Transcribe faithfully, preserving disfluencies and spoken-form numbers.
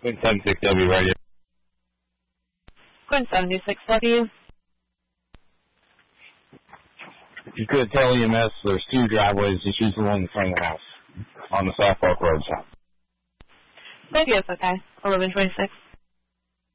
Quinn seventy-six W radio. Quinn seventy-six W. If you could tell E M S there's two driveways, just use the one in front of the house on the South Park Road side. Maybe it's okay. eleven twenty-six.